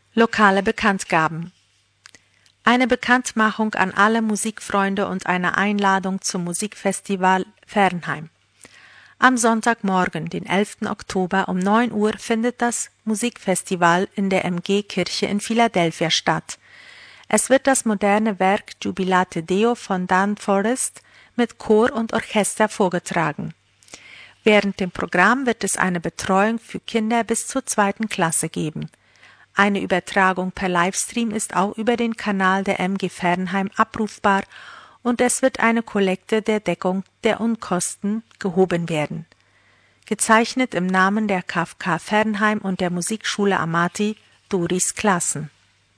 Lokale Bekanntgaben. Eine Bekanntmachung an alle Musikfreunde und eine Einladung zum Musikfestival Fernheim. Am Sonntagmorgen, den 11. Oktober um 9 Uhr findet das Musikfestival in der MG-Kirche in Philadelphia statt. Es wird das moderne Werk Jubilate Deo von Dan Forrest mit Chor und Orchester vorgetragen. Während dem Programm wird es eine Betreuung für Kinder bis zur 2. Klasse geben. Eine Übertragung per Livestream ist auch über den Kanal der MG Fernheim abrufbar und es wird eine Kollekte der Deckung der Unkosten gehoben werden. Gezeichnet im Namen der KfK Fernheim und der Musikschule Amati, Doris Klassen.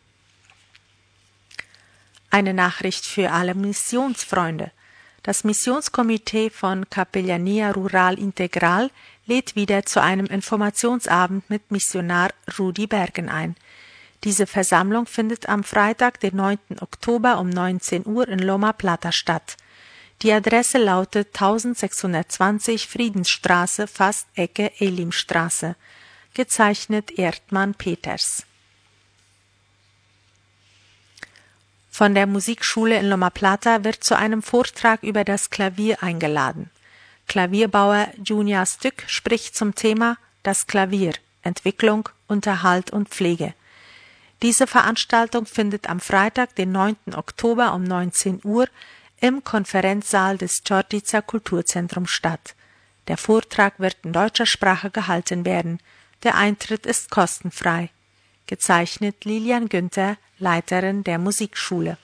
Eine Nachricht für alle Missionsfreunde. Das Missionskomitee von Capellania Rural Integral lädt wieder zu einem Informationsabend mit Missionar Rudi Bergen ein. Diese Versammlung findet am Freitag, den 9. Oktober um 19 Uhr in Loma Plata statt. Die Adresse lautet 1620 Friedensstraße, fast Ecke Elimstraße. Gezeichnet Erdmann Peters. Von der Musikschule in Loma Plata wird zu einem Vortrag über das Klavier eingeladen. Klavierbauer Junior Stück spricht zum Thema Das Klavier, Entwicklung, Unterhalt und Pflege. Diese Veranstaltung findet am Freitag, den 9. Oktober um 19 Uhr im Konferenzsaal des Čortica Kulturzentrums statt. Der Vortrag wird in deutscher Sprache gehalten werden. Der Eintritt ist kostenfrei. Gezeichnet Lilian Günther, Leiterin der Musikschule.